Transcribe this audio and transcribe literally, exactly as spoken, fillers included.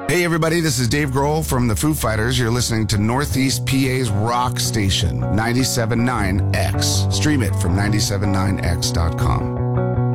Hey everybody, this is Dave Grohl from the Foo Fighters. You're listening to Northeast P A's rock station, ninety-seven point nine X. Stream it from nine seven nine x dot com.